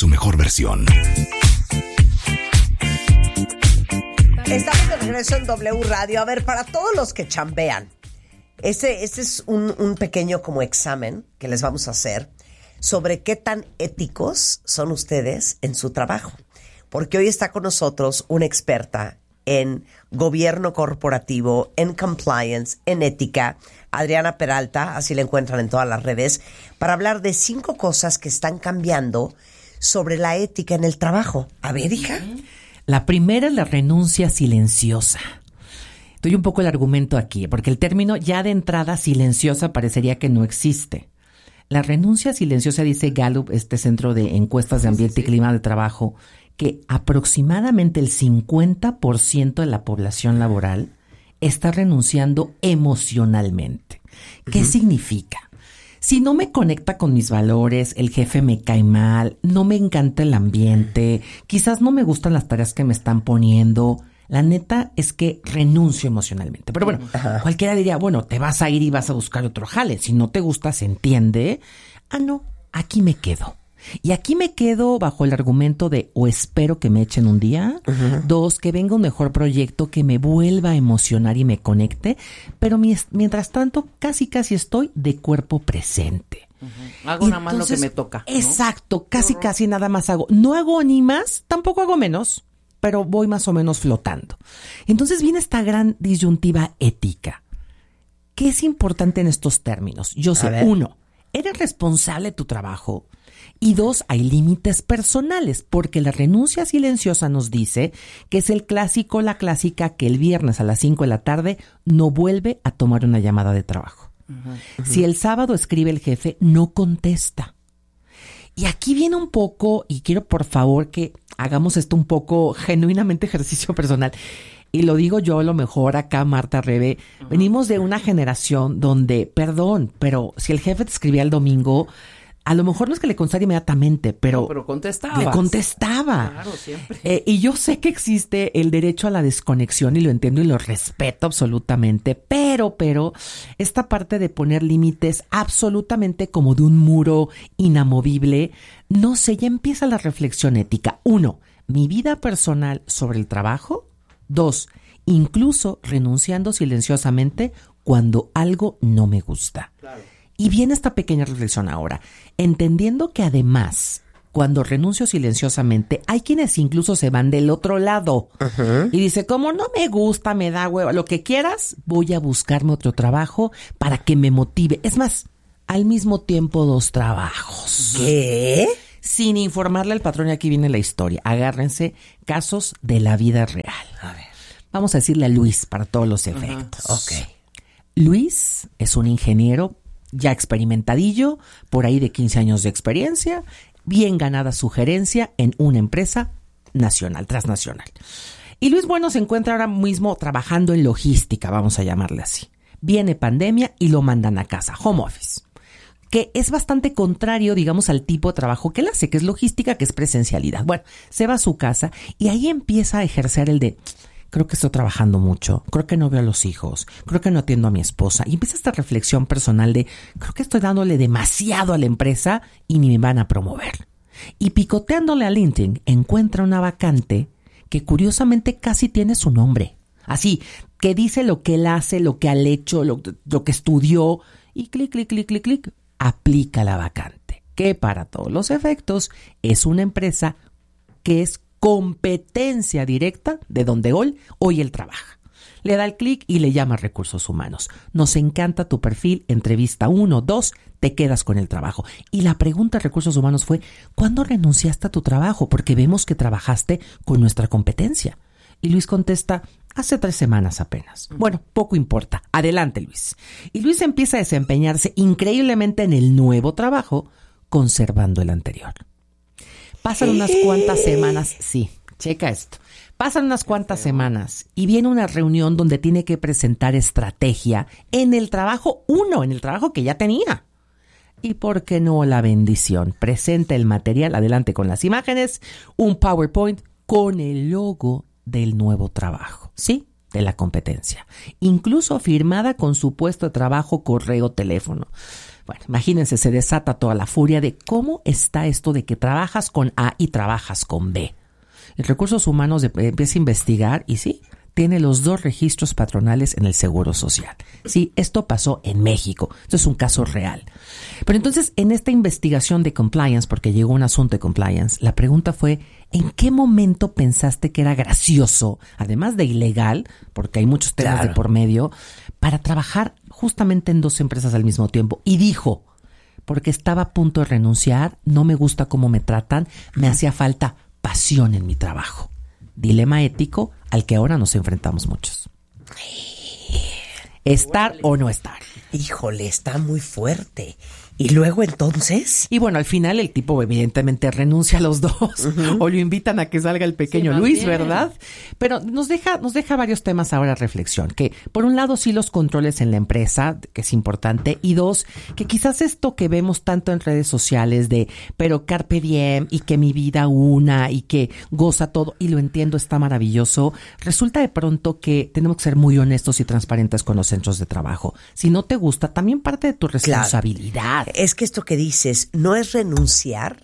su mejor versión. Estamos de regreso en W Radio. A ver, para todos los que chambean, este es un pequeño como examen que les vamos a hacer sobre qué tan éticos son ustedes en su trabajo. Porque hoy está con nosotros una experta en gobierno corporativo, en compliance, en ética, Adriana Peralta, así la encuentran en todas las redes, para hablar de 5 cosas que están cambiando sobre la ética en el trabajo. A ver, hija. La primera es la renuncia silenciosa. Doy un poco el argumento aquí, porque el término ya de entrada silenciosa parecería que no existe. La renuncia silenciosa, dice Gallup, este centro de encuestas de ambiente y clima de trabajo, que aproximadamente el 50% de la población laboral está renunciando emocionalmente. ¿Qué significa? Si no me conecta con mis valores, el jefe me cae mal, no me encanta el ambiente, quizás no me gustan las tareas que me están poniendo, la neta es que renuncio emocionalmente. Pero bueno, cualquiera diría, bueno, te vas a ir y vas a buscar otro jale. Si no te gusta, se entiende. Ah, no, aquí me quedo. Y aquí me quedo bajo el argumento de o espero que me echen un día, 2, que venga un mejor proyecto que me vuelva a emocionar y me conecte, pero mientras tanto casi estoy de cuerpo presente. Hago nada más lo que me toca, ¿no? Exacto, casi nada más hago. No hago ni más, tampoco hago menos, pero voy más o menos flotando. Entonces viene esta gran disyuntiva ética. ¿Qué es importante en estos términos? Yo sé, 1, eres responsable de tu trabajo. Y 2, hay límites personales, porque la renuncia silenciosa nos dice que es el clásico, la clásica, que el viernes a las 5 de la tarde no vuelve a tomar una llamada de trabajo. Si el sábado escribe el jefe, no contesta. Y aquí viene un poco, y quiero por favor que hagamos esto un poco genuinamente ejercicio personal. Y lo digo yo a lo mejor acá, Marta, Rebe, venimos de una generación donde, perdón, pero si el jefe te escribía el domingo, a lo mejor no es que le contestara inmediatamente, pero contestaba. Le contestaba. Claro, siempre. Y yo sé que existe el derecho a la desconexión y lo entiendo y lo respeto absolutamente, pero esta parte de poner límites absolutamente como de un muro inamovible, no sé, ya empieza la reflexión ética. 1, mi vida personal sobre el trabajo. 2, incluso renunciando silenciosamente cuando algo no me gusta. Claro. Y viene esta pequeña reflexión ahora, entendiendo que además, cuando renuncio silenciosamente, hay quienes incluso se van del otro lado y dice, como no me gusta, me da hueva, lo que quieras, voy a buscarme otro trabajo para que me motive. Es más, al mismo tiempo 2 trabajos. ¿Qué? Sin informarle al patrón, y aquí viene la historia. Agárrense, casos de la vida real. A ver, vamos a decirle a Luis para todos los efectos. Ok. Luis es un ingeniero ya experimentadillo, por ahí de 15 años de experiencia, bien ganada su gerencia en una empresa nacional, transnacional. Y Luis, bueno, se encuentra ahora mismo trabajando en logística, vamos a llamarle así. Viene pandemia y lo mandan a casa, home office, que es bastante contrario, digamos, al tipo de trabajo que él hace, que es logística, que es presencialidad. Bueno, se va a su casa y ahí empieza a ejercer el de... creo que estoy trabajando mucho, creo que no veo a los hijos, creo que no atiendo a mi esposa. Y empieza esta reflexión personal de, creo que estoy dándole demasiado a la empresa y ni me van a promover. Y picoteándole a LinkedIn, encuentra una vacante que curiosamente casi tiene su nombre. Así, que dice lo que él hace, lo que ha hecho, lo que estudió, y clic, aplica la vacante. Que para todos los efectos es una empresa que es competencia directa de donde hoy él trabaja. Le da el clic y le llama a Recursos Humanos. Nos encanta tu perfil, entrevista 1, 2, te quedas con el trabajo. Y la pregunta de Recursos Humanos fue, ¿cuándo renunciaste a tu trabajo? Porque vemos que trabajaste con nuestra competencia. Y Luis contesta, hace 3 semanas apenas. Bueno, poco importa. Adelante, Luis. Y Luis empieza a desempeñarse increíblemente en el nuevo trabajo, conservando el anterior. Pasan unas cuantas semanas, sí, checa esto. Pasan unas cuantas semanas y viene una reunión donde tiene que presentar estrategia en el trabajo en el trabajo que ya tenía. Y por qué no la bendición, presenta el material, adelante con las imágenes, un PowerPoint con el logo del nuevo trabajo, ¿sí? De la competencia. Incluso firmada con su puesto de trabajo, correo, teléfono. Bueno, imagínense, se desata toda la furia de cómo está esto de que trabajas con A y trabajas con B. El Recursos Humanos empieza a investigar y sí, tiene los 2 registros patronales en el Seguro Social. Sí, esto pasó en México. Esto es un caso real. Pero entonces, en esta investigación de compliance, porque llegó un asunto de compliance, la pregunta fue, ¿en qué momento pensaste que era gracioso, además de ilegal, porque hay muchos temas de por medio, para trabajar justamente en 2 empresas al mismo tiempo? Y dijo, porque estaba a punto de renunciar, no me gusta cómo me tratan, me hacía falta pasión en mi trabajo. Dilema ético al que ahora nos enfrentamos muchos. ¿Estar o no estar? Híjole, está muy fuerte. ¿Y luego entonces? Y bueno, al final el tipo evidentemente renuncia a los 2 o lo invitan a que salga el pequeño Luis, ¿verdad? Pero nos deja varios temas ahora a reflexión, que por un lado sí los controles en la empresa, que es importante, y 2, que quizás esto que vemos tanto en redes sociales de pero carpe diem y que mi vida una y que goza todo, y lo entiendo, está maravilloso, resulta de pronto que tenemos que ser muy honestos y transparentes con los centros de trabajo. Si no te gusta, también parte de tu responsabilidad. Claro. Es que esto que dices no es renunciar,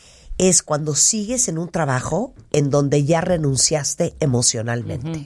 es cuando sigues en un trabajo en donde ya renunciaste emocionalmente.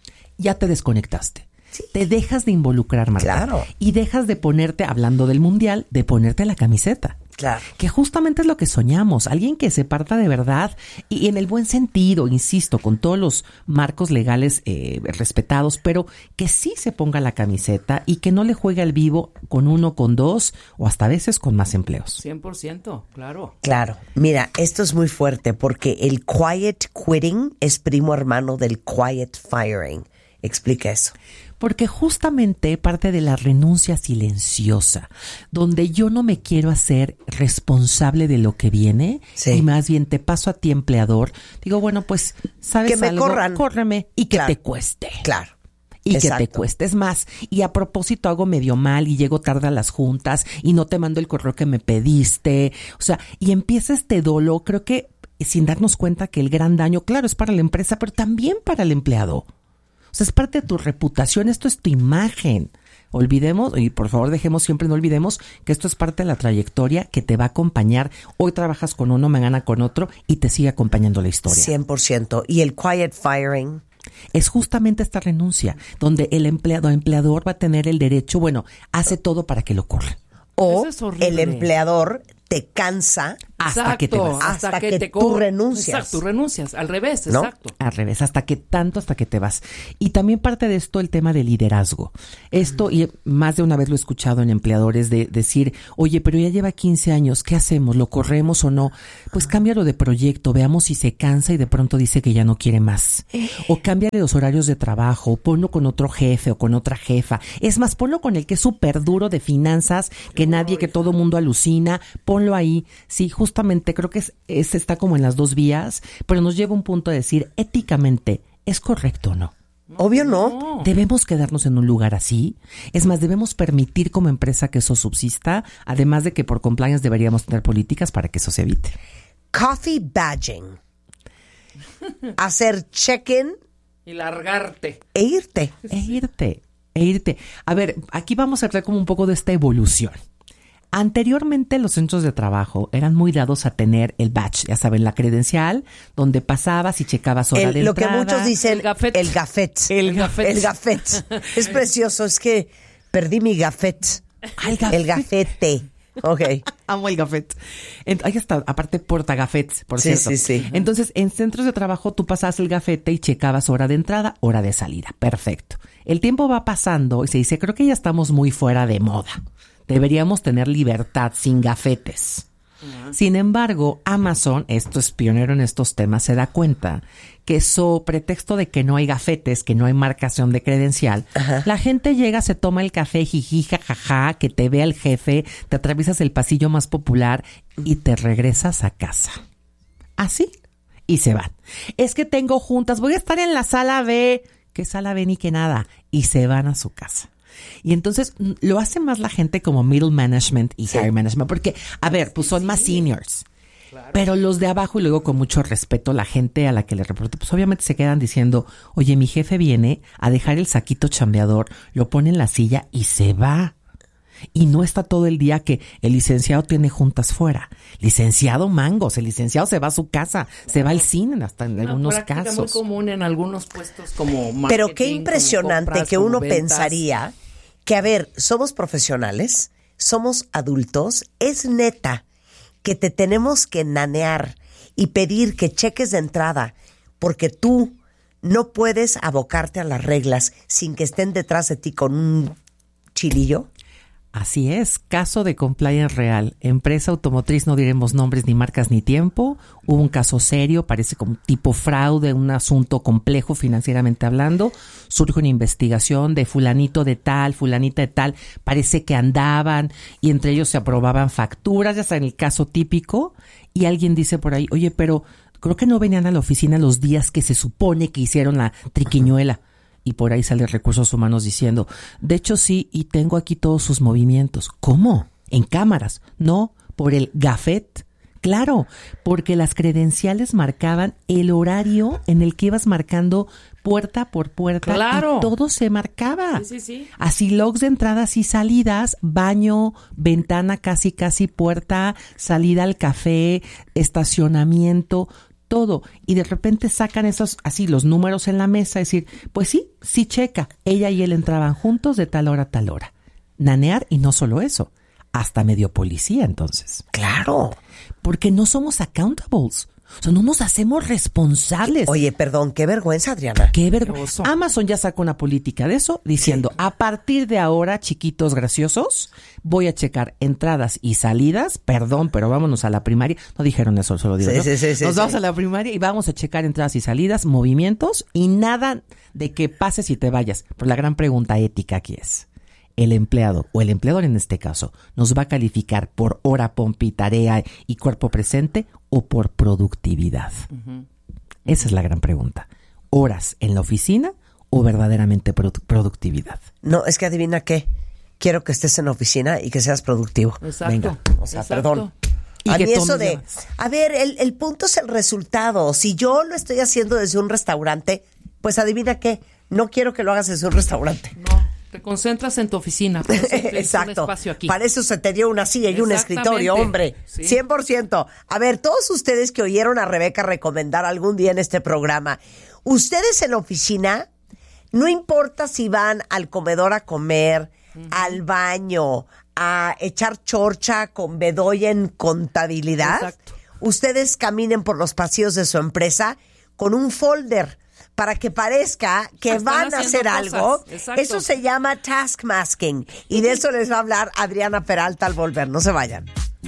Ya te desconectaste. Sí. Te dejas de involucrar, Marta. Claro. Y dejas de ponerte, hablando del mundial, de ponerte la camiseta. Claro. Que justamente es lo que soñamos. Alguien que se parta de verdad y en el buen sentido, insisto, con todos los marcos legales respetados, pero que sí se ponga la camiseta y que no le juegue al vivo con 1, con 2 o hasta a veces con más empleos. 100%, claro. Claro. Mira, esto es muy fuerte porque el quiet quitting es primo hermano del quiet firing. Explica eso. Porque justamente parte de la renuncia silenciosa, donde yo no me quiero hacer responsable de lo que viene, sí, y más bien te paso a ti, empleador, digo, bueno, pues, ¿sabes algo? Que me corran. Córreme y que te cueste. Claro. Y exacto, que te cueste. Es más, y a propósito hago medio mal y llego tarde a las juntas y no te mando el correo que me pediste. O sea, y empieza este dolo, creo que sin darnos cuenta que el gran daño, claro, es para la empresa, pero también para el empleado. O sea, es parte de tu reputación, esto es tu imagen. Olvidemos, y por favor siempre no olvidemos que esto es parte de la trayectoria que te va a acompañar. Hoy trabajas con uno, mañana con otro y te sigue acompañando la historia. 100%. ¿Y el quiet firing? Es justamente esta renuncia, donde el empleador va a tener el derecho, bueno, hace todo para que lo corra. O el empleador te cansa hasta que te vas. Hasta que tú renuncias. Exacto, tú renuncias. Al revés, ¿no? Exacto. Al revés, hasta que te vas. Y también parte de esto el tema de liderazgo. Esto, y más de una vez lo he escuchado en empleadores de decir, oye, pero ya lleva 15 años, ¿qué hacemos? ¿Lo corremos o no? Pues cámbialo de proyecto, veamos si se cansa y de pronto dice que ya no quiere más. O cámbiale los horarios de trabajo, ponlo con otro jefe o con otra jefa. Es más, ponlo con el que es súper duro de finanzas, que todo mundo alucina, ponlo ahí. Sí, justamente creo que está como en las 2 vías, pero nos lleva a un punto de decir, éticamente, ¿es correcto o no? Obvio no. ¿Debemos quedarnos en un lugar así? Es más, ¿debemos permitir como empresa que eso subsista? Además de que por compliance deberíamos tener políticas para que eso se evite. Coffee badging. Hacer check-in. Y largarte. E irte. A ver, aquí vamos a hablar como un poco de esta evolución. Anteriormente los centros de trabajo eran muy dados a tener el badge, ya saben, la credencial, donde pasabas y checabas hora de lo entrada. Lo que muchos dicen, el gafet. El gafet. Es precioso, es que perdí mi gafet. El gafete. Ok. Amo el gafet. Ahí está, aparte portagafets, por cierto. Sí. Entonces, en centros de trabajo tú pasabas el gafete y checabas hora de entrada, hora de salida. Perfecto. El tiempo va pasando y se dice, creo que ya estamos muy fuera de moda. Deberíamos tener libertad sin gafetes. Sin embargo, Amazon, esto es pionero en estos temas, se da cuenta que pretexto de que no hay gafetes, que no hay marcación de credencial, la gente llega, se toma el café, jiji, jajaja, que te vea el jefe, te atraviesas el pasillo más popular y te regresas a casa. Así. Y se van. Es que tengo juntas, voy a estar en la sala B. ¿Qué sala B ni qué nada? Y se van a su casa. Y entonces lo hace más la gente como middle management y higher management, porque, a ver, pues son más seniors. Claro. Pero los de abajo, y luego con mucho respeto, la gente a la que le reporto, pues obviamente se quedan diciendo, oye, mi jefe viene a dejar el saquito chambeador, lo pone en la silla y se va. Y no está todo el día que el licenciado tiene juntas fuera. Licenciado mangos, el licenciado se va a su casa, se va al cine hasta en algunos casos. Muy común en algunos puestos como marketing. Pero qué impresionante compras, que uno ventas. pensaría que, a ver, somos profesionales, somos adultos, es neta que te tenemos que nanear y pedir que cheques de entrada porque tú no puedes abocarte a las reglas sin que estén detrás de ti con un chilillo. Así es, caso de compliance real. Empresa automotriz, no diremos nombres ni marcas ni tiempo. Hubo un caso serio, parece como tipo fraude, un asunto complejo financieramente hablando. Surge una investigación de fulanito de tal, fulanita de tal. Parece que andaban y entre ellos se aprobaban facturas, ya está en el caso típico. Y alguien dice por ahí, oye, pero creo que no venían a la oficina los días que se supone que hicieron la triquiñuela. Y por ahí sale Recursos Humanos diciendo, de hecho sí, y tengo aquí todos sus movimientos. ¿Cómo? ¿En cámaras? No, por el gafet. Claro, porque las credenciales marcaban el horario en el que ibas marcando puerta por puerta. Claro. Y todo se marcaba. Sí. Así logs de entradas y salidas, baño, ventana, casi puerta, salida al café, estacionamiento, todo. Y de repente sacan esos, así, los números en la mesa, decir, pues sí checa. Ella y él entraban juntos de tal hora a tal hora. Nanear, y no solo eso, hasta medio policía entonces. Claro. Porque no somos accountables. O sea, no nos hacemos responsables. Oye, perdón, qué vergüenza, Adriana. Qué vergüenza. Amazon ya sacó una política de eso, diciendo, a partir de ahora, chiquitos graciosos, voy a checar entradas y salidas. Perdón, pero vámonos a la primaria. No dijeron eso, solo digo yo. Sí, Nos vamos a la primaria y vamos a checar entradas y salidas, movimientos y nada de que pases y te vayas. Pero la gran pregunta ética aquí es, el empleado o el empleador en este caso nos va a calificar por hora, pompi, tarea y cuerpo presente o por productividad. Esa es la gran pregunta. ¿Horas en la oficina o verdaderamente productividad? No, es que adivina qué. Quiero que estés en la oficina y que seas productivo. Exacto. Venga, o sea, exacto. perdón. Y A que mí eso tomes de, llamadas. a ver, el punto es el resultado. Si yo lo estoy haciendo desde un restaurante, pues adivina qué, no quiero que lo hagas desde un restaurante. No, te concentras en tu oficina. Por eso tienes un Exacto. espacio aquí. Para eso se te dio una silla y un escritorio, hombre. Sí. 100%. A ver, todos ustedes que oyeron a Rebeca recomendar algún día en este programa, ustedes en la oficina, no importa si van al comedor a comer, al baño, a echar chorcha con Bedoya en contabilidad, Exacto. ustedes caminen por los pasillos de su empresa con un folder para que parezca que Están van a hacer haciendo algo. cosas. Exacto. Eso se llama task masking. Y de eso les va a hablar Adriana Peralta al volver. No se vayan.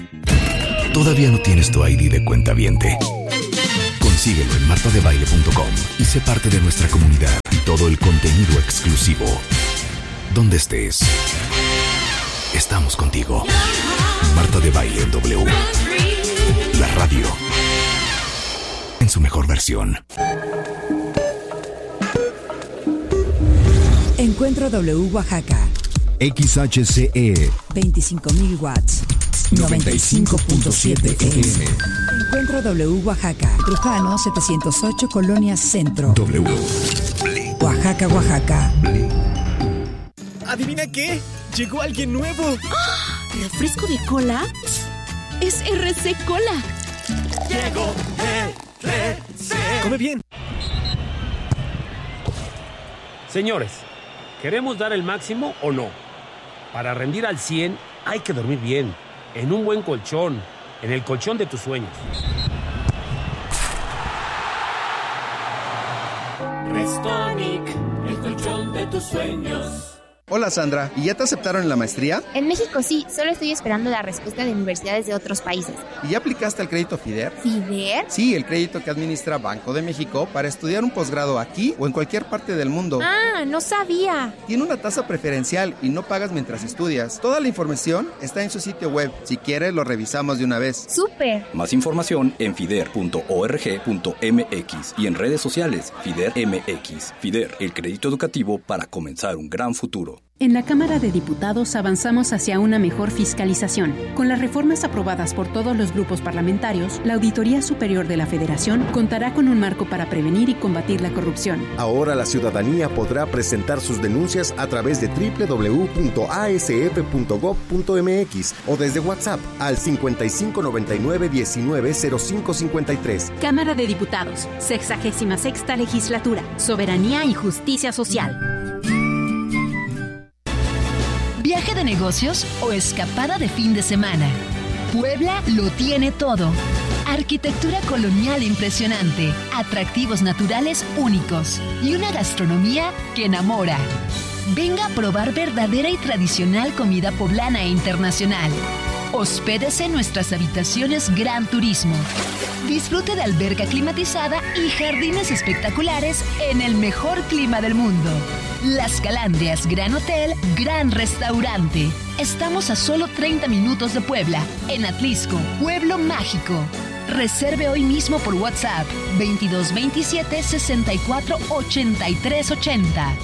¿Todavía no tienes tu ID de cuentaviente? Consíguelo en martadebaile.com y sé parte de nuestra comunidad y todo el contenido exclusivo. Donde estés, estamos contigo. Marta de Baile en W. La radio en su mejor versión. Encuentro W Oaxaca, XHCE 25.000 watts, 95.7 FM. Encuentro W Oaxaca, Trujano 708, Colonia Centro, W. Oaxaca, Oaxaca. ¿Adivina qué? Llegó alguien nuevo. ¿Refresco de cola? Es RC Cola. Llegó RC. Come bien. Señores, ¿queremos dar el máximo o no? Para rendir al 100 hay que dormir bien, en un buen colchón, en el colchón de tus sueños. Restonic, el colchón de tus sueños. Hola Sandra, ¿y ya te aceptaron en la maestría? En México sí, solo estoy esperando la respuesta de universidades de otros países. ¿Y ya aplicaste al crédito FIDER? ¿FIDER? Sí, el crédito que administra Banco de México para estudiar un posgrado aquí o en cualquier parte del mundo. Ah, no sabía. Tiene una tasa preferencial y no pagas mientras estudias. Toda la información está en su sitio web. Si quieres, lo revisamos de una vez. ¡Súper! Más información en fider.org.mx y en redes sociales FIDER MX. FIDER, el crédito educativo para comenzar un gran futuro. En la Cámara de Diputados avanzamos hacia una mejor fiscalización. Con las reformas aprobadas por todos los grupos parlamentarios, la Auditoría Superior de la Federación contará con un marco para prevenir y combatir la corrupción. Ahora la ciudadanía podrá presentar sus denuncias a través de www.asf.gov.mx o desde WhatsApp al 5599-190553. Cámara de Diputados, 66ª Legislatura, Soberanía y Justicia Social. ¿Viaje de negocios o escapada de fin de semana? Puebla lo tiene todo. Arquitectura colonial impresionante, atractivos naturales únicos y una gastronomía que enamora. Venga a probar verdadera y tradicional comida poblana e internacional. Hospédese en nuestras habitaciones Gran Turismo. Disfrute de alberca climatizada y jardines espectaculares en el mejor clima del mundo. Las Calandrias Gran Hotel, Gran Restaurante. Estamos a solo 30 minutos de Puebla, en Atlisco, Pueblo Mágico. Reserve hoy mismo por WhatsApp 2227 64 83 80.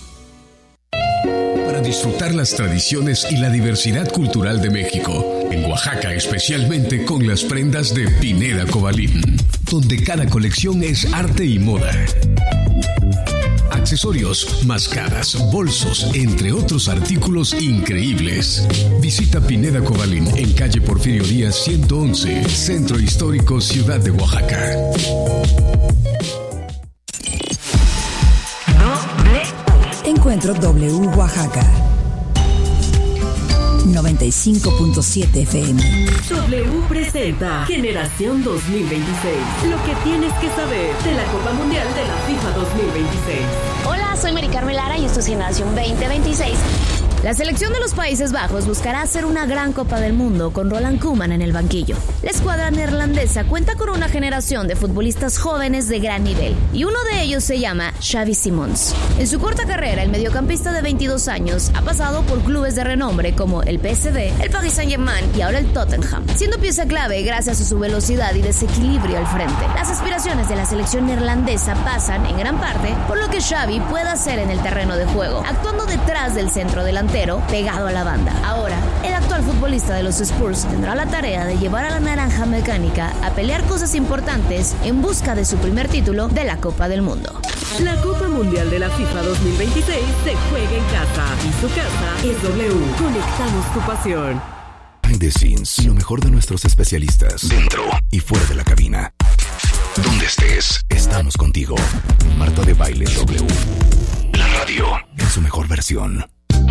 Para disfrutar las tradiciones y la diversidad cultural de México, en Oaxaca especialmente con las prendas de Pineda Cobalín, donde cada colección es arte y moda. Accesorios, mascaras, bolsos, entre otros artículos increíbles. Visita Pineda Cobalín en calle Porfirio Díaz 111, Centro Histórico, Ciudad de Oaxaca. Encuentro W Oaxaca 95.7 FM. W presenta Generación 2026. Lo que tienes que saber de la Copa Mundial de la FIFA 2026. Hola, soy Mari Carmen Lara y esto es Generación 2026. La selección de los Países Bajos buscará hacer una gran Copa del Mundo con Ronald Koeman en el banquillo. La escuadra neerlandesa cuenta con una generación de futbolistas jóvenes de gran nivel y uno de ellos se llama Xavi Simons. En su corta carrera, el mediocampista de 22 años ha pasado por clubes de renombre como el PSG, el Paris Saint-Germain y ahora el Tottenham, siendo pieza clave gracias a su velocidad y desequilibrio al frente. Las aspiraciones de la selección neerlandesa pasan, en gran parte, por lo que Xavi pueda hacer en el terreno de juego, actuando detrás del centro delantero pegado a la banda. Ahora, el actual futbolista de los Spurs tendrá la tarea de llevar a la naranja mecánica a pelear cosas importantes en busca de su primer título de la Copa del Mundo. La Copa Mundial de la FIFA 2026 se juega en casa y su casa es W. Conectamos tu pasión. Behind the scenes, lo mejor de nuestros especialistas, dentro y fuera de la cabina. Donde estés, estamos contigo. Marta de Baile W. La radio en su mejor versión.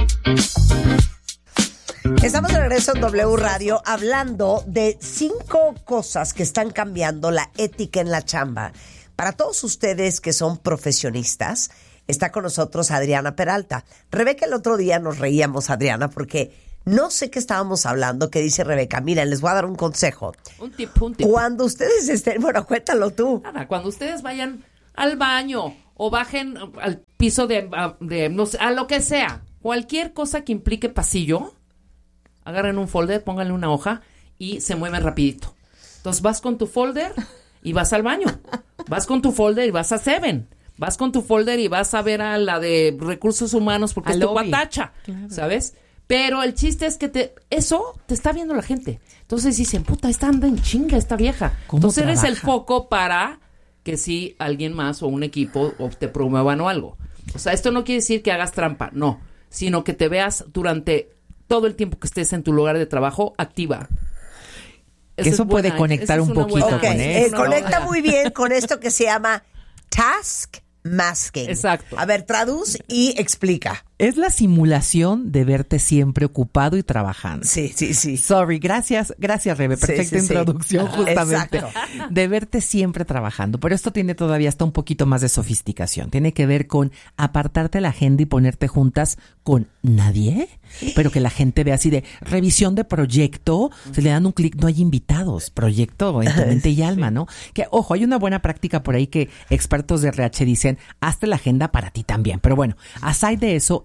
Estamos de regreso en W Radio hablando de 5 cosas que están cambiando la ética en la chamba. Para todos ustedes que son profesionistas, está con nosotros Adriana Peralta. Rebeca, el otro día nos reíamos, Adriana, porque no sé qué estábamos hablando, que dice Rebeca. Miren, les voy a dar un consejo. Un tip. Cuando ustedes estén, bueno, cuéntalo tú. Nada, cuando ustedes vayan al baño o bajen al piso de no sé, a lo que sea, cualquier cosa que implique pasillo, agarren un folder, pónganle una hoja y se mueven rapidito. Entonces vas con tu folder y vas al baño. Vas con tu folder y vas a Seven. Vas con tu folder y vas a ver a la de recursos humanos porque es tu guatacha, claro. ¿Sabes? Pero el chiste es que eso te está viendo la gente. Entonces dicen, puta, esta anda en chinga esta vieja. Entonces eres el foco para que si alguien más o un equipo o te promuevan o algo. O sea, esto no quiere decir que hagas trampa, no. Sino que te veas durante todo el tiempo que estés en tu lugar de trabajo activa. Que eso puede conectar un poquito con eso. Conecta muy bien con esto que se llama task masking. Exacto. A ver, traduz y explica. Es la simulación de verte siempre ocupado y trabajando. Sí. Sorry, gracias, Rebe. Perfecta introducción, justamente. Exacto. De verte siempre trabajando. Pero esto tiene todavía hasta un poquito más de sofisticación. Tiene que ver con apartarte la agenda y ponerte juntas con nadie, pero que la gente vea así de revisión de proyecto. Se le dan un clic, no hay invitados. Proyecto en tu mente y alma, ¿no? Que, ojo, hay una buena práctica por ahí que expertos de RH dicen, hazte la agenda para ti también. Pero bueno, aside de eso,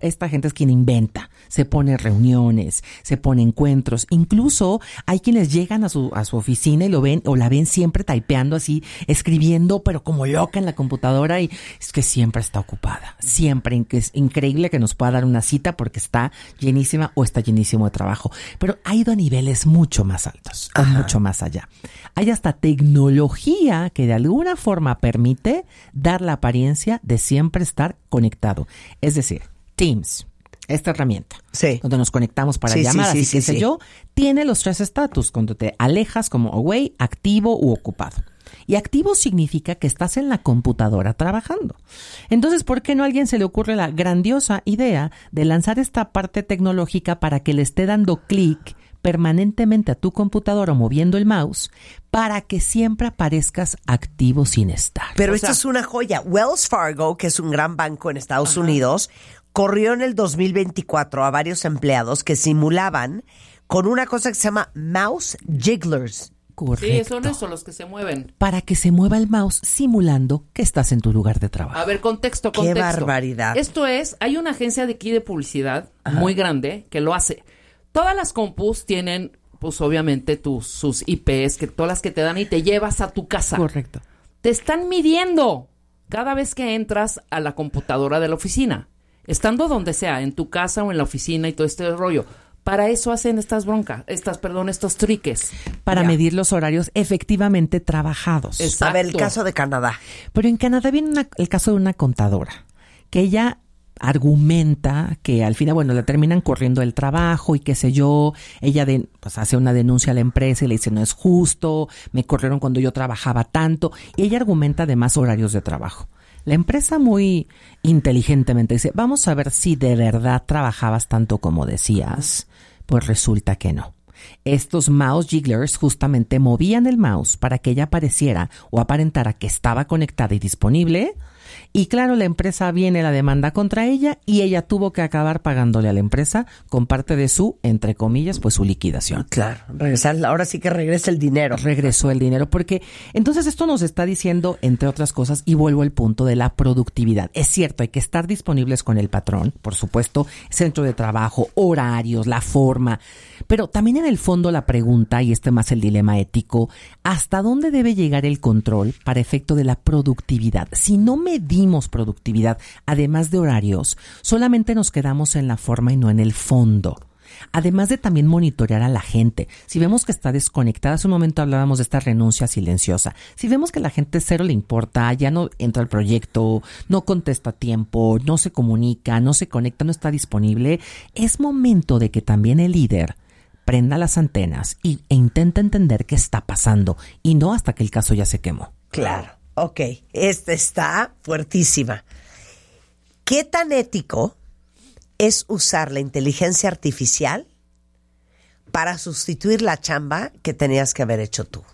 esta gente es quien inventa, se pone reuniones, se pone encuentros, incluso hay quienes llegan a su oficina y lo ven o la ven siempre typeando así, escribiendo, pero como loca en la computadora, y es que siempre está ocupada, siempre, es increíble que nos pueda dar una cita porque está llenísima o está llenísimo de trabajo, pero ha ido a niveles mucho más altos, o mucho más allá. Hay hasta tecnología que de alguna forma permite dar la apariencia de siempre estar conectado. Es decir, Teams, esta herramienta, donde nos conectamos para llamadas y qué sé yo, tiene los 3 estatus, cuando te alejas como away, activo u ocupado. Y activo significa que estás en la computadora trabajando. Entonces, ¿por qué no a alguien se le ocurre la grandiosa idea de lanzar esta parte tecnológica para que le esté dando clic permanentemente a tu computadora o moviendo el mouse para que siempre aparezcas activo sin estar? Pero esto es una joya. Wells Fargo, que es un gran banco en Estados Unidos, corrió en el 2024 a varios empleados que simulaban con una cosa que se llama mouse jigglers. Correcto. Sí, son esos los que se mueven. Para que se mueva el mouse simulando que estás en tu lugar de trabajo. A ver, contexto. ¡Qué barbaridad! Esto es, hay una agencia de aquí de publicidad muy grande que lo hace. Todas las compus tienen, pues obviamente, sus IPs, que todas las que te dan y te llevas a tu casa. Correcto. Te están midiendo cada vez que entras a la computadora de la oficina. Estando donde sea, en tu casa o en la oficina y todo este rollo. Para eso hacen estos triques. Para medir los horarios efectivamente trabajados. Exacto. A ver, el caso de Canadá. Pero en Canadá viene el caso de una contadora, que ella argumenta que al final, le terminan corriendo el trabajo y qué sé yo. Ella pues hace una denuncia a la empresa y le dice, no es justo, me corrieron cuando yo trabajaba tanto. Y ella argumenta de más horarios de trabajo. La empresa muy inteligentemente dice, vamos a ver si de verdad trabajabas tanto como decías. Pues resulta que no. Estos mouse jigglers justamente movían el mouse para que ella apareciera o aparentara que estaba conectada y disponible. Y claro, la empresa viene la demanda contra ella y ella tuvo que acabar pagándole a la empresa con parte de su, entre comillas, pues su liquidación. Claro, ahora sí que regresa el dinero. Regresó el dinero porque entonces esto nos está diciendo, entre otras cosas, y vuelvo al punto de la productividad. Es cierto, hay que estar disponibles con el patrón, por supuesto, centro de trabajo, horarios, la forma, pero también en el fondo la pregunta, y más el dilema ético, ¿hasta dónde debe llegar el control para efecto de la productividad? Si no medimos productividad, además de horarios, solamente nos quedamos en la forma y no en el fondo. Además de también monitorear a la gente. Si vemos que está desconectada, hace un momento hablábamos de esta renuncia silenciosa. Si vemos que la gente cero le importa, ya no entra al proyecto, no contesta a tiempo, no se comunica, no se conecta, no está disponible, es momento de que también el líder prenda las antenas e intente entender qué está pasando y no hasta que el caso ya se quemó. Claro. Ok, esta está fuertísima. ¿Qué tan ético es usar la inteligencia artificial para sustituir la chamba que tenías que haber hecho tú?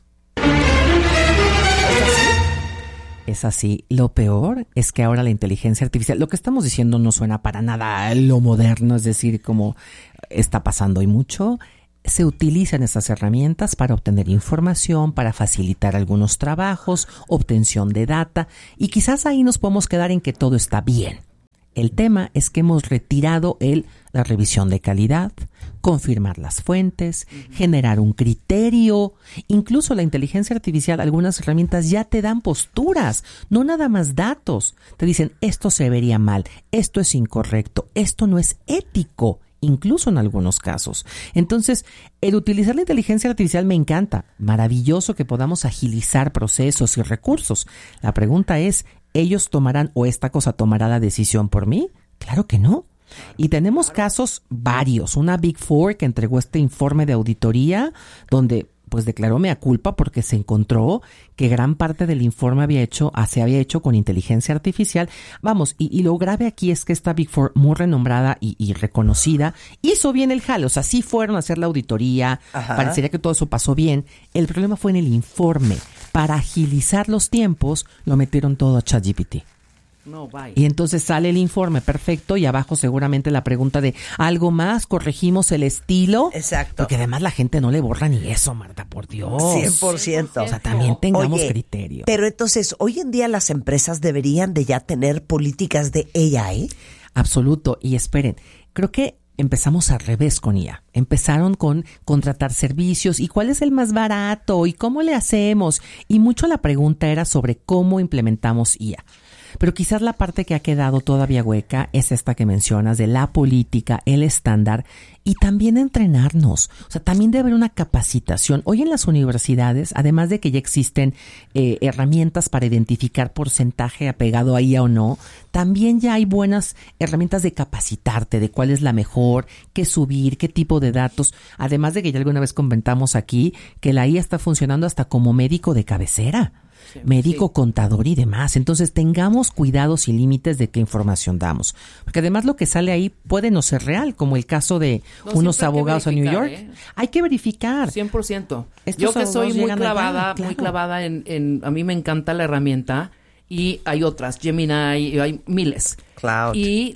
Es así. Lo peor es que ahora la inteligencia artificial, lo que estamos diciendo no suena para nada a lo moderno, es decir, como está pasando hoy mucho. Se utilizan estas herramientas para obtener información, para facilitar algunos trabajos, obtención de data, y quizás ahí nos podemos quedar en que todo está bien. El tema es que hemos retirado la revisión de calidad, confirmar las fuentes, generar un criterio. Incluso la inteligencia artificial, algunas herramientas ya te dan posturas, no nada más datos. Te dicen, esto se vería mal, esto es incorrecto, esto no es ético. Incluso en algunos casos. Entonces, el utilizar la inteligencia artificial me encanta. Maravilloso que podamos agilizar procesos y recursos. La pregunta es, ¿ellos tomarán o esta cosa tomará la decisión por mí? Claro que no. Y tenemos casos varios. Una Big Four que entregó este informe de auditoría donde pues declaró mea culpa porque se encontró que gran parte del informe se había hecho con inteligencia artificial. Vamos, y lo grave aquí es que esta Big Four, muy renombrada y reconocida, hizo bien el jale. O sea, sí fueron a hacer la auditoría, parecería que todo eso pasó bien. El problema fue en el informe. Para agilizar los tiempos, lo metieron todo a ChatGPT. No, bye. Y entonces sale el informe perfecto y abajo seguramente la pregunta de ¿algo más? ¿Corregimos el estilo? Exacto. Porque además la gente no le borra ni eso, Marta, por Dios. 100%. O sea, también tengamos criterio. Pero entonces, hoy en día las empresas deberían de ya tener políticas de AI. Absoluto. Y esperen, creo que empezamos al revés con IA. Empezaron con contratar servicios y cuál es el más barato y cómo le hacemos. Y mucho la pregunta era sobre cómo implementamos IA. Pero quizás la parte que ha quedado todavía hueca es esta que mencionas de la política, el estándar y también entrenarnos. O sea, también debe haber una capacitación. Hoy en las universidades, además de que ya existen herramientas para identificar porcentaje apegado a IA o no, también ya hay buenas herramientas de capacitarte, de cuál es la mejor, qué subir, qué tipo de datos. Además de que ya alguna vez comentamos aquí que la IA está funcionando hasta como médico de cabecera. Sí, médico, contador y demás. Entonces tengamos cuidados y límites de qué información damos. Porque además lo que sale ahí puede no ser real, como el caso de unos abogados en New York. Hay que verificar. 100%. Yo que soy muy clavada, muy clavada en a mí me encanta la herramienta y hay otras, Gemini, y hay miles. Cloud. Y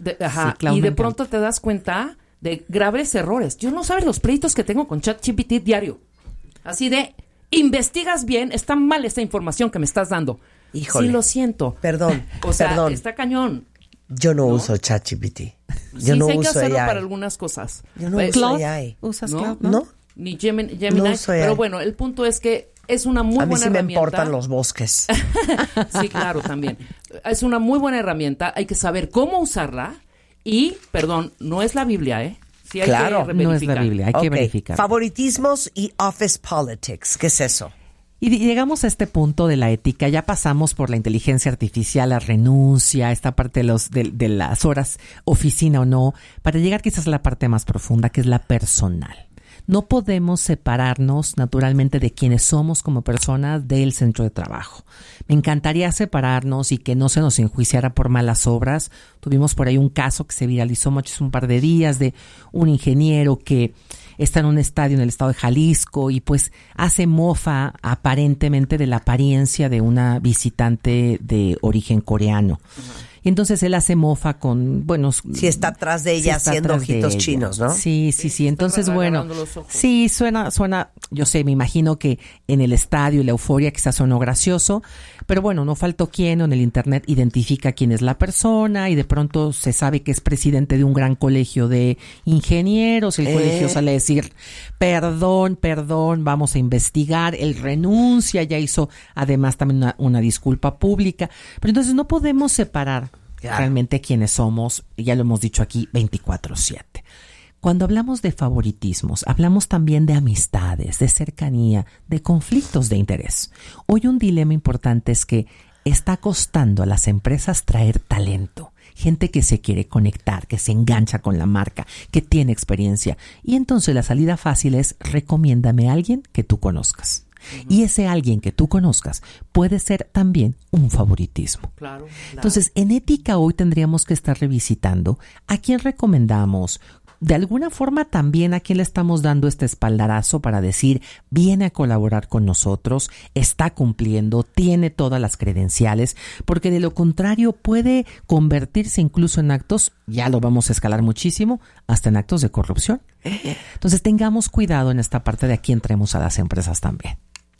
de pronto te das cuenta de graves errores. Yo no sabes los pleitos que tengo con ChatGPT diario. Así de... investigas bien, está mal esta información que me estás dando. Híjole. Sí, lo siento. Perdón, o sea, está cañón. Yo no uso ChatGPT. Yo sí, no hay uso que hacerlo AI. para algunas cosas. Yo no uso AI. ¿Usas ¿No? Cloud? ¿No? Ni Gemini. No uso AI. Pero bueno, el punto es que es una muy buena herramienta. A mí sí me importan los bosques. Sí, claro, también. Es una muy buena herramienta. Hay que saber cómo usarla. Y, perdón, no es la Biblia, ¿eh? Sí, hay claro, que no es la Biblia, hay que verificar. Favoritismos y office politics. ¿Qué es eso? Y llegamos a este punto de la ética, ya pasamos por la inteligencia artificial, la renuncia, esta parte de las horas oficina o no, para llegar quizás a la parte más profunda, que es la personal. No podemos separarnos naturalmente de quienes somos como personas del centro de trabajo. Me encantaría separarnos y que no se nos enjuiciara por malas obras. Tuvimos por ahí un caso que se viralizó mucho hace un par de días de un ingeniero que está en un estadio en el estado de Jalisco y pues hace mofa aparentemente de la apariencia de una visitante de origen coreano. Uh-huh. Y entonces él hace mofa con, bueno... Si está atrás de ella haciendo ojitos chinos, ¿no? Sí. Entonces, bueno, sí, suena, yo sé, me imagino que en el estadio y la euforia quizás sonó gracioso, pero bueno, no faltó quien en el internet identifica quién es la persona y de pronto se sabe que es presidente de un gran colegio de ingenieros, el colegio sale a decir, perdón, vamos a investigar, él renuncia, ya hizo además también una disculpa pública, pero entonces no podemos separar realmente quiénes somos, ya lo hemos dicho aquí 24/7. Cuando hablamos de favoritismos, hablamos también de amistades, de cercanía, de conflictos de interés. Hoy un dilema importante es que está costando a las empresas traer talento, gente que se quiere conectar, que se engancha con la marca, que tiene experiencia. Y entonces la salida fácil es recomiéndame a alguien que tú conozcas. Y ese alguien que tú conozcas puede ser también un favoritismo. Claro. Entonces, en ética hoy tendríamos que estar revisitando a quién recomendamos, de alguna forma también a quién le estamos dando este espaldarazo para decir, viene a colaborar con nosotros, está cumpliendo, tiene todas las credenciales, porque de lo contrario puede convertirse incluso en actos, ya lo vamos a escalar muchísimo, hasta en actos de corrupción. Entonces, tengamos cuidado en esta parte de a quién traemos a las empresas también.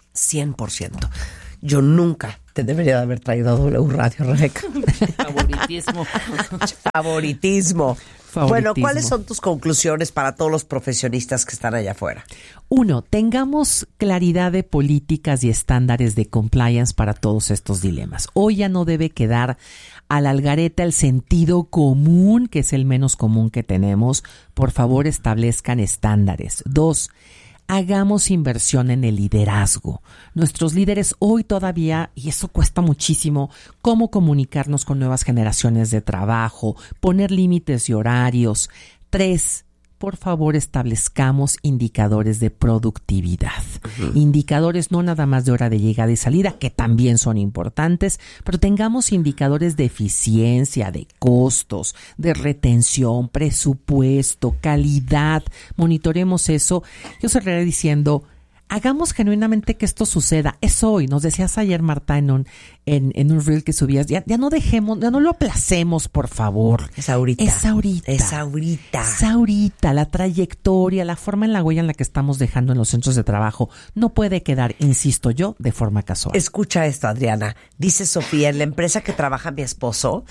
100%. Yo nunca te debería de haber traído a W Radio, Rebeca. Favoritismo. Bueno, ¿cuáles son tus conclusiones para todos los profesionistas que están allá afuera? 1, tengamos claridad de políticas y estándares de compliance para todos estos dilemas. Hoy ya no debe quedar al algarete el sentido común, que es el menos común que tenemos. Por favor, establezcan estándares. 2, hagamos inversión en el liderazgo. Nuestros líderes hoy todavía, y eso cuesta muchísimo, cómo comunicarnos con nuevas generaciones de trabajo, poner límites y horarios. 3, por favor, establezcamos indicadores de productividad. Indicadores no nada más de hora de llegada y salida, que también son importantes, pero tengamos indicadores de eficiencia, de costos, de retención, presupuesto, calidad. Monitoremos eso. Yo cerraré diciendo, hagamos genuinamente que esto suceda. Es hoy. Nos decías ayer, Marta, en un reel que subías. Ya no dejemos, ya no lo aplacemos, por favor. Es ahorita. Es ahorita. Es ahorita. Es ahorita. La trayectoria, la forma en la huella en la que estamos dejando en los centros de trabajo no puede quedar, insisto yo, de forma casual. Escucha esto, Adriana. Dice Sofía, en la empresa que trabaja mi esposo,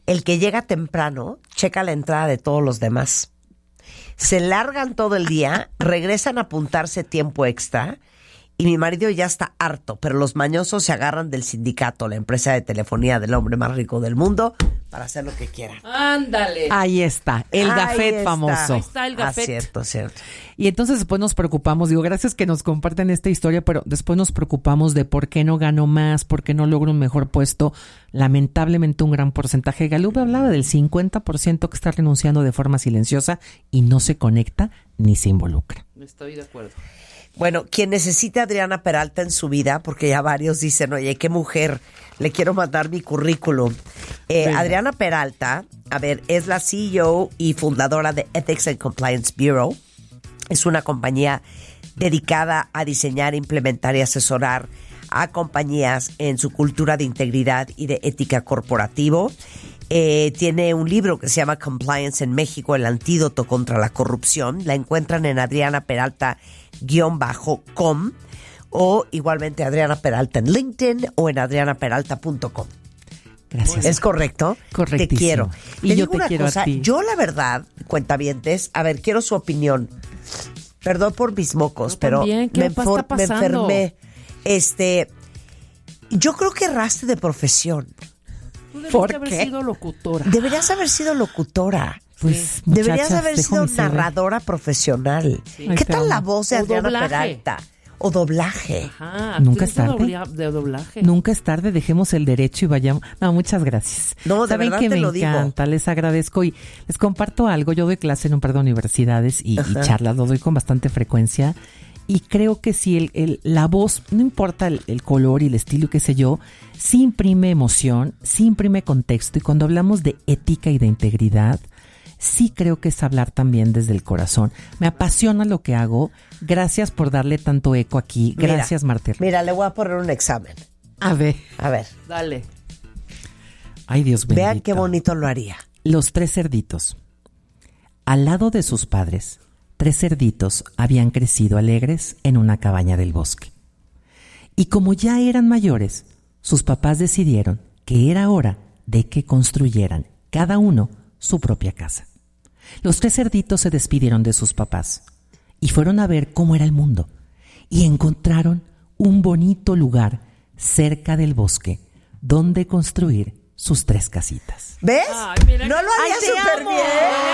el que llega temprano checa la entrada de todos los demás. Se largan todo el día, regresan a apuntarse tiempo extra y mi marido ya está harto, pero los mañosos se agarran del sindicato, la empresa de telefonía del hombre más rico del mundo, para hacer lo que quieran. Ándale. Ahí está, el gafet famoso. Ahí está el gafet. Cierto. Y entonces después nos preocupamos, digo, gracias que nos comparten esta historia, pero después nos preocupamos de por qué no gano más, por qué no logro un mejor puesto. Lamentablemente un gran porcentaje. Gallup hablaba del 50% que está renunciando de forma silenciosa y no se conecta ni se involucra. Estoy de acuerdo. Bueno, quien necesita a Adriana Peralta en su vida, porque ya varios dicen, oye, qué mujer, le quiero mandar mi currículum. Adriana Peralta, a ver, es la CEO y fundadora de Ethics and Compliance Bureau. Es una compañía dedicada a diseñar, implementar y asesorar a compañías en su cultura de integridad y de ética corporativo. Tiene un libro que se llama Compliance en México, el antídoto contra la corrupción. La encuentran en Adriana Peralta-com o igualmente Adriana Peralta en LinkedIn o en adrianaperalta.com. Gracias. ¿Es correcto? Correctísimo. Te quiero. Y Te yo digo te una quiero cosa, a ti. yo la verdad, cuentavientes, a ver, quiero su opinión. Perdón por mis mocos, pero también, ¿qué está me pasando? enfermé. Yo creo que erraste de profesión. Tú ¿Por debiste haber qué? sido locutora. Deberías haber sido locutora. Pues, Deberías muchachas, haber dejo sido mi CV. narradora profesional. Sí. ¿Qué Ay, te tal la amo. voz de O Adriana doblaje. Peralta? O doblaje. Ajá, Nunca tú es tarde. de doblaje. Nunca es tarde, dejemos el derecho y vayamos. No, muchas gracias. No, de Saben verdad que te me lo digo. encanta, les agradezco y les comparto algo. Yo doy clase en un par de universidades y charlas, lo doy con bastante frecuencia. Y creo que si la voz, no importa el color y el estilo, qué sé yo, sí imprime emoción, sí imprime contexto. Y cuando hablamos de ética y de integridad, sí creo que es hablar también desde el corazón. Me apasiona lo que hago. Gracias por darle tanto eco aquí. Gracias, Martel. Mira, le voy a poner un examen. A ver. Dale. Ay, Dios bendito. Vean qué bonito lo haría. Los 3 cerditos. Al lado de sus padres, 3 cerditos habían crecido alegres en una cabaña del bosque. Y como ya eran mayores, sus papás decidieron que era hora de que construyeran cada uno su propia casa. Los 3 cerditos se despidieron de sus papás y fueron a ver cómo era el mundo y encontraron un bonito lugar cerca del bosque donde construir sus 3 casitas. ¿Ves? Ay, mira no que- lo haría Ay, te súper amo. bien.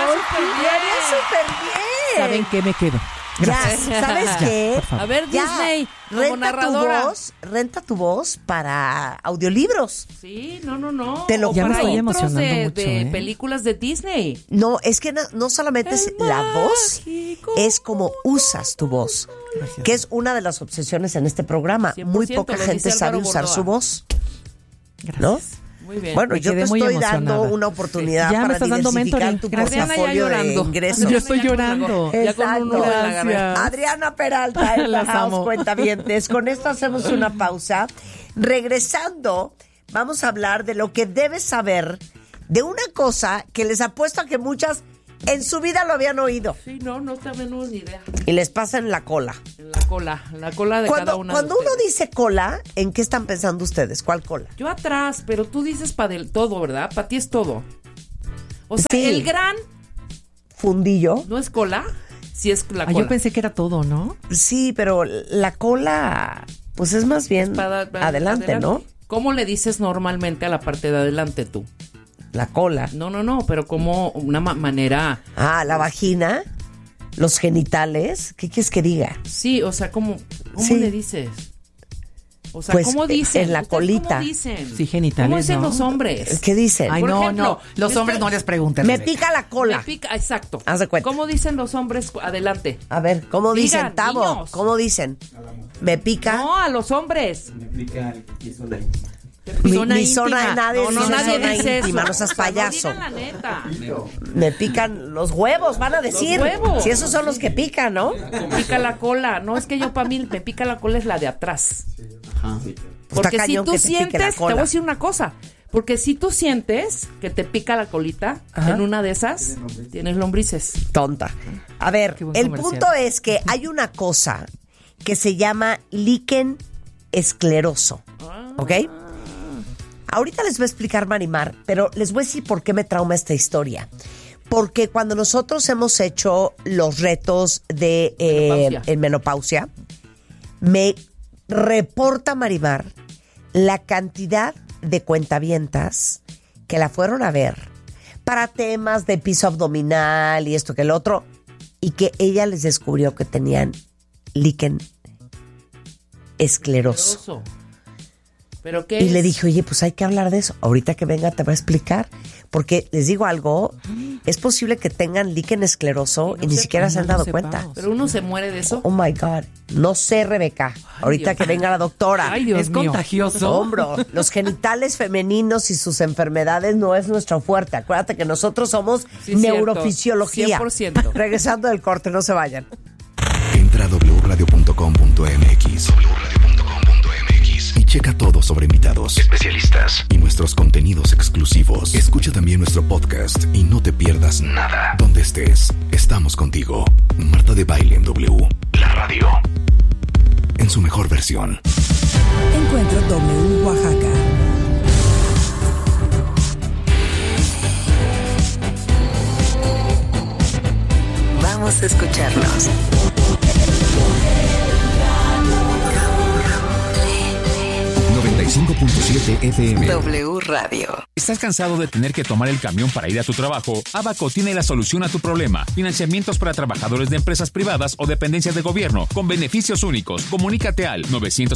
Lo haría súper Lo haría súper bien. ¿Saben qué? Me quedo. Ya, Gracias. ¿sabes Ya, qué? por favor. A ver, Ya, Disney, como narradora. renta tu voz para audiolibros. Sí, no. Te lo O juro. para Ya me estoy intros emocionando de, mucho, de ¿eh? películas de Disney. No, es que no solamente es la voz, es como usas tu voz, Gracias. que es una de las obsesiones en este programa. 100%, Muy poca lo gente dice sabe Álvaro usar Bordoa. su voz, Gracias. ¿no? Muy bien. Bueno, Me yo quedé te muy estoy dando emocionada. una oportunidad Ya me para estás dando diversificar mentoring. tu Gracias. Adriana ya portafolio de llorando. ingresos. Yo estoy llorando. Ya con un Exacto. nudo en la garganta. Gracias. Adriana Peralta en la Las House amo. Cuentavientes. Con esto hacemos una pausa. Regresando, vamos a hablar de lo que debes saber de una cosa que les apuesto a que muchas en su vida lo habían oído Sí, no tenemos ni idea. y les pasa en la cola. En la cola de cada una. Cuando de uno ustedes. dice cola, ¿en qué están pensando ustedes? ¿Cuál cola? Yo atrás, pero tú dices para del todo, ¿verdad? Para ti es todo. O sea, Sí. el gran ¿Fundillo? no es cola, sí es la Ah, cola. yo pensé que era todo, ¿no? Sí, pero la cola, pues es más bien adelante, ¿no? ¿Cómo le dices normalmente a la parte de adelante tú? La cola. No, pero como una manera... Ah, la vagina, los genitales. ¿Qué quieres que diga? Sí, o sea, ¿cómo Sí. le dices? O sea, Pues, ¿cómo dicen? en la ¿Ustedes colita. ¿Cómo dicen? Sí, genitales, ¿Cómo dicen ¿no? los hombres? ¿Qué dicen? Ay, Por no, ejemplo, no. Los este- hombres no les pregunten. Me Rebeca. pica la cola. Me pica, exacto. Haz de cuenta. ¿Cómo dicen los hombres adelante? A ver, ¿cómo Digan, dicen, Tavo? niños. ¿Cómo dicen? Me pica. No, a los hombres. Mi Zona zona íntima. nadie No, dice nadie zona dice íntima, eso. no seas O sea, payaso. digan la neta. Me pican los huevos, van a decir. huevos. Si esos son los que pican, ¿no? Me pica la cola. No, es que yo para mí me pica la cola es la de atrás. Porque Está si cañón tú que te pique la sientes, te cola. voy a decir una cosa. Porque si tú sientes que te pica la colita, Ajá. en una de esas tienes lombrices. Tonta. A ver, Qué buen el comercial. punto es que hay una cosa que se llama líquen escleroso. ¿Ok? Ahorita les voy a explicar Marimar, pero les voy a decir por qué me trauma esta historia. Porque cuando nosotros hemos hecho los retos de menopausia, me reporta Marimar la cantidad de cuentavientas que la fueron a ver para temas de piso abdominal y esto que el otro, y que ella les descubrió que tenían líquen escleroso. ¿Pero qué y es? le dije, oye, pues hay que hablar de eso. Ahorita que venga te voy a explicar. Porque les digo algo, es posible que tengan líquen escleroso y ni siquiera se han dado cuenta. ¿Pero uno se muere de eso? Oh my God. No sé, Rebeca. Ahorita que venga la doctora. Ay, Dios ¿Es mío. contagioso? Hombre, los genitales femeninos y sus enfermedades no es nuestro fuerte. Acuérdate que nosotros somos Sí, neurofisiología. 100%. Regresando del corte, no se vayan. Entra a wradio.com.mx y checa todo sobre invitados, especialistas y nuestros contenidos exclusivos. Escucha también nuestro podcast y no te pierdas nada. Donde estés, estamos contigo. Marta de Baile en W, la radio, en su mejor versión. Encuentro W Oaxaca. Vamos a escucharnos. FM. W Radio. ¿Estás cansado de tener que tomar el camión para ir a tu trabajo? Abaco tiene la solución a tu problema. Financiamientos para trabajadores de empresas privadas o dependencias de gobierno con beneficios únicos. Comunícate al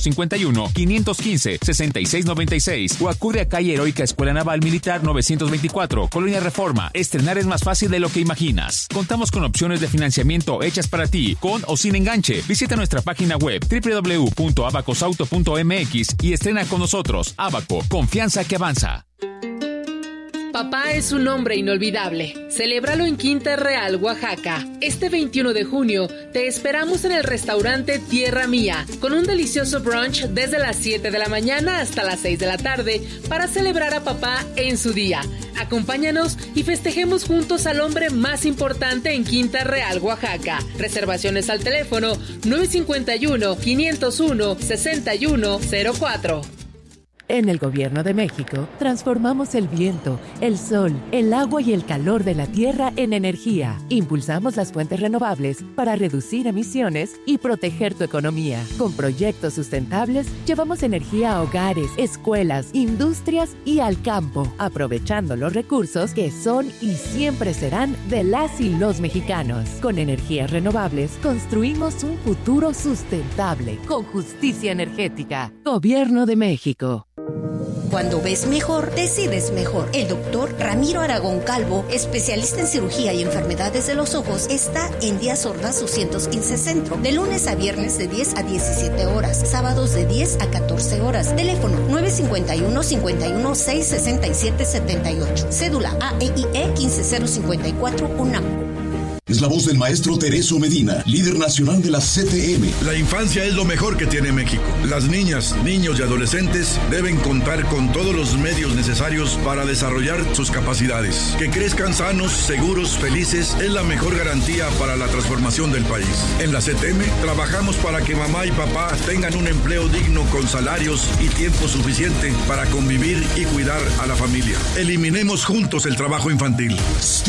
951-515-6696 o acude a calle Heroica Escuela Naval Militar 924, Colonia Reforma. Estrenar es más fácil de lo que imaginas. Contamos con opciones de financiamiento hechas para ti, con o sin enganche. Visita nuestra página web www.abacosauto.mx y estrena con nosotros. Abaco, confianza que avanza. Papá es un hombre inolvidable. Celébralo en Quinta Real, Oaxaca. Este 21 de junio te esperamos en el restaurante Tierra Mía con un delicioso brunch desde las 7 de la mañana hasta las 6 de la tarde para celebrar a papá en su día. Acompáñanos y festejemos juntos al hombre más importante en Quinta Real, Oaxaca. Reservaciones al teléfono 951-501-6104. En el Gobierno de México, transformamos el viento, el sol, el agua y el calor de la tierra en energía. Impulsamos las fuentes renovables para reducir emisiones y proteger tu economía. Con proyectos sustentables, llevamos energía a hogares, escuelas, industrias y al campo, aprovechando los recursos que son y siempre serán de las y los mexicanos. Con energías renovables, construimos un futuro sustentable, con justicia energética. Gobierno de México. Cuando ves mejor, decides mejor. El doctor Ramiro Aragón Calvo, especialista en cirugía y enfermedades de los ojos, está en Díaz Ordaz 215 Centro, de lunes a viernes de 10 a 17 horas, sábados de 10 a 14 horas. Teléfono 951-516-6778. Cédula AEIE 15054 UNAM. Es la voz del maestro Tereso Medina, líder nacional de la CTM. La infancia es lo mejor que tiene México. Las niñas, niños y adolescentes deben contar con todos los medios necesarios para desarrollar sus capacidades. Que crezcan sanos, seguros, felices es la mejor garantía para la transformación del país. En la CTM trabajamos para que mamá y papá tengan un empleo digno con salarios y tiempo suficiente para convivir y cuidar a la familia. Eliminemos juntos el trabajo infantil.